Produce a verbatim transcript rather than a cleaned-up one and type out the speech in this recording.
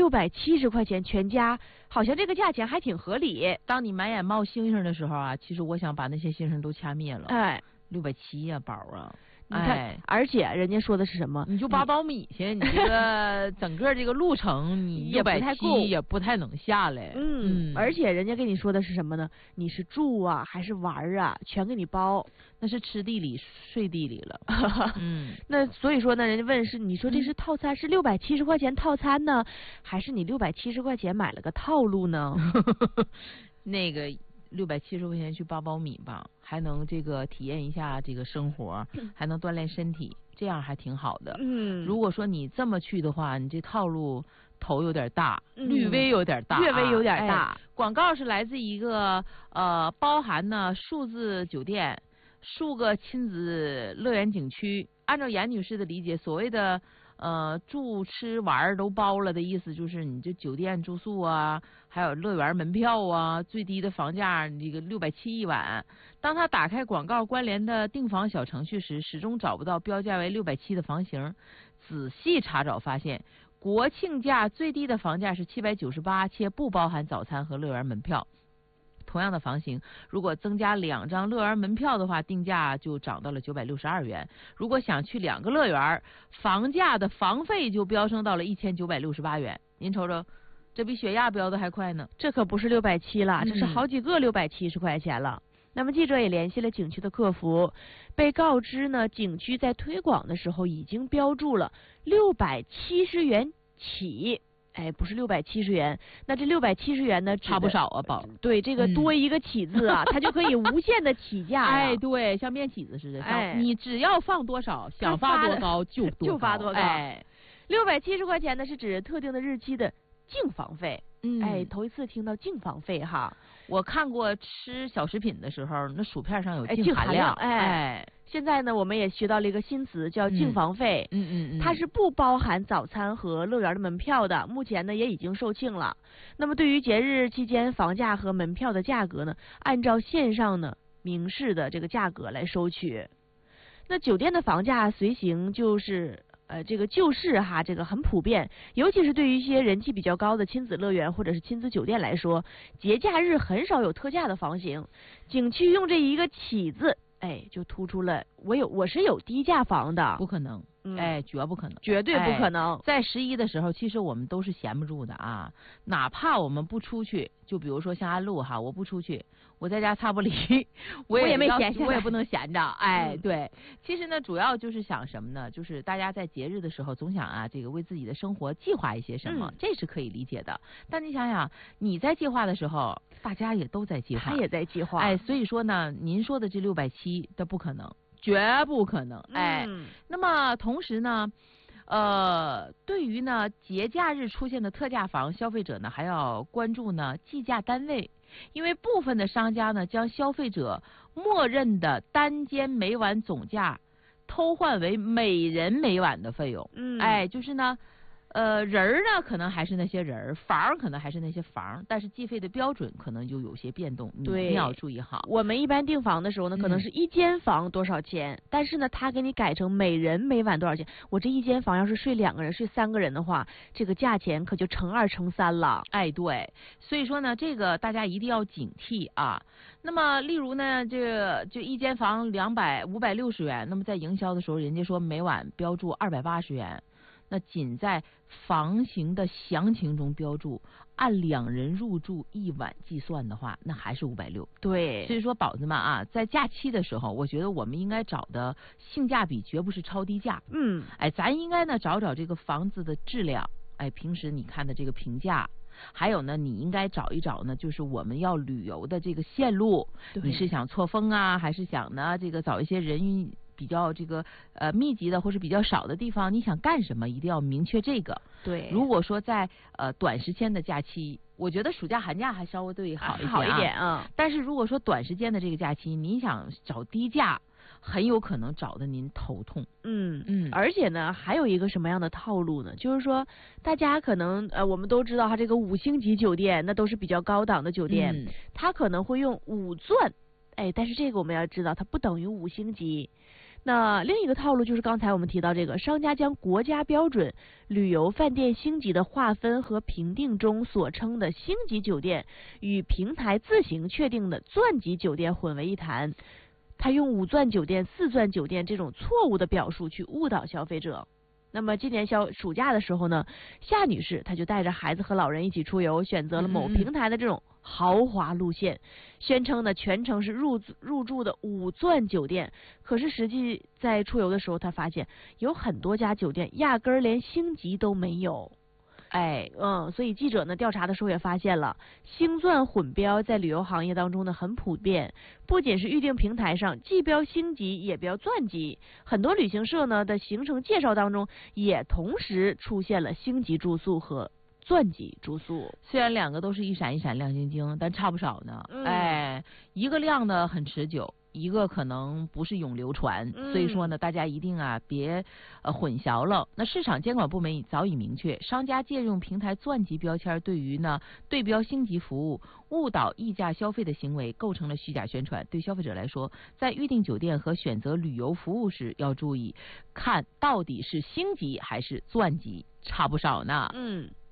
六百七十块钱，全家好像这个价钱还挺合理。 当你满眼冒星星的时候啊，其实我想把那些星星都掐灭了。 哎， 六百七呀，宝啊！ 你看， 哎， 而且人家说的是什么？ 你就八苞米去，你这个整个这个路程，你六百七也不太能下来。 嗯， 嗯， 而且人家跟你说的是什么呢？你是住啊还是玩啊，全给你包。 那是吃地里睡地里了。嗯， 那所以说呢，人家问是你说这是套餐，是六百七十块钱套餐呢，还是你六百七十块钱买了个套路呢？ 那个。六百七十块钱去八苞米吧，还能这个体验一下这个生活，还能锻炼身体，这样还挺好的。 嗯， 如果说你这么去的话，你这套路头有点大，嗯、略微有点大、啊， 略微有点大。 哎、广告是来自一个呃，包含呢数字酒店、数个亲子乐园景区。按照严女士的理解，所谓的。呃，住吃玩都包了的意思就是你这酒店住宿啊，还有乐园门票啊，最低的房价这个六百七一晚。当他打开广告关联的订房小程序时，始终找不到标价为六百七的房型。仔细查找发现，国庆假最低的房价是七百九十八，且不包含早餐和乐园门票。同样的房型，如果增加两张乐园门票的话，定价就涨到了九百六十二元。如果想去两个乐园，房价的房费就飙升到了一千九百六十八元。您瞅瞅，这比血压飙的还快呢。 这可不是六百七了， 嗯、 这是好几个六百七十块钱了。那么记者也联系了景区的客服，被告知呢，景区在推广的时候已经标注了六百七十元起。哎，不是六百七十元，那这六百七十元呢， 差不少啊，宝。 对，这个多一个起字啊，嗯、它就可以无限的起价。 哎，对，像面起子似的， 哎， 你只要放多少，想发多高就多高就发多高。 哎， 六百七十块钱呢，是指特定的日期的净房费。 嗯， 哎，头一次听到净房费哈。 我看过吃小食品的时候，那薯片上有净含量。 哎， 哎现在呢，我们也学到了一个新词，叫净房费。 嗯嗯嗯， 它是不包含早餐和乐园的门票的。目前呢，也已经售罄了。那么对于节日期间房价和门票的价格呢，按照线上呢明示的这个价格来收取。那酒店的房价随行就是呃这个旧式哈，这个很普遍，尤其是对于一些人气比较高的亲子乐园或者是亲子酒店来说，节假日很少有特价的房型。景区用这一个起字。哎，就突出了我有我是有低价房的， 不可能，嗯、哎，绝不可能， 绝对不可能。 哎、在十一的时候，其实我们都是闲不住的啊，哪怕我们不出去，就比如说像安陆哈，我不出去，我在家擦玻璃，我也我也没闲下来， 我也不能闲着。哎， 嗯、 对，其实呢，主要就是想什么呢？就是大家在节日的时候总想啊，这个为自己的生活计划一些什么， 嗯、 这是可以理解的。但你想想，你在计划的时候，大家也都在计划， 他也在计划。 哎，所以说呢，您说的这六百七的不可能。绝不可能，哎， 嗯、 那么同时呢，呃，对于呢节假日出现的特价房，消费者呢还要关注呢计价单位，因为部分的商家呢将消费者默认的单间每晚总价偷换为每人每晚的费用， 嗯， 哎，就是呢。呃，人儿呢可能还是那些人儿，房可能还是那些房，但是计费的标准可能就有些变动，你一定要注意好。 我们一般订房的时候呢，可能是一间房多少钱，嗯、但是呢，他给你改成每人每晚多少钱。我这一间房要是睡两个人、睡三个人的话，这个价钱可就乘二乘三了。 哎，对，所以说呢，这个大家一定要警惕啊。那么，例如呢，这个就一间房两百五百六十元，那么在营销的时候，人家说每晚标注二百八十元。那仅在房型的详情中标注，按两人入住一晚计算的话，那还是五百六。 对， 所以说宝子们啊，在假期的时候，我觉得我们应该找的性价比绝不是超低价。 嗯， 哎，咱应该呢找找这个房子的质量，哎，平时你看的这个评价。还有呢，你应该找一找呢，就是我们要旅游的这个线路，你是想错峰啊，还是想呢这个找一些人运比较这个呃密集的或是比较少的地方，你想干什么，一定要明确这个。 对， 如果说在呃短时间的假期，我觉得暑假寒假还稍微对好一点、啊、 好一点啊。 但是如果说短时间的这个假期，你想找低价，很有可能找的您头痛。 嗯嗯， 而且呢，还有一个什么样的套路呢？就是说，大家可能呃，我们都知道，它这个五星级酒店那都是比较高档的酒店， 嗯、 它可能会用五钻，哎，但是这个我们要知道，它不等于五星级。 那另一个套路就是刚才我们提到这个，商家将国家标准旅游饭店星级的划分和评定中所称的星级酒店与平台自行确定的钻级酒店混为一谈，他用五钻酒店、四钻酒店这种错误的表述去误导消费者。那么今年小暑假的时候呢，夏女士她就带着孩子和老人一起出游，选择了某平台的这种豪华路线，宣称呢全程是入入住的五钻酒店。可是实际在出游的时候，她发现有很多家酒店压根儿连星级都没有。哎，嗯，所以记者呢调查的时候也发现了，星钻混标在旅游行业当中呢很普遍，不仅是预订平台上既标星级也标钻级，很多旅行社呢的行程介绍当中也同时出现了星级住宿和钻级住宿。 虽然两个都是一闪一闪亮晶晶，但差不少呢。 嗯、 哎，一个亮的很持久，一个可能不是永流传， 嗯、 所以说呢，大家一定啊别呃混淆了。那市场监管部门已早已明确，商家借用平台钻级标签对于呢对标星级服务误导溢价消费的行为，构成了虚假宣传。对消费者来说，在预订酒店和选择旅游服务时，要注意看到底是星级还是钻级，差不少呢。 嗯。